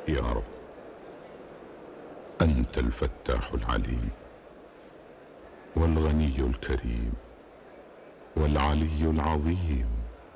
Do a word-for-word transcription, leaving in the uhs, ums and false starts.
يا رب أنت الفتاح العليم والغني الكريم والعلي العظيم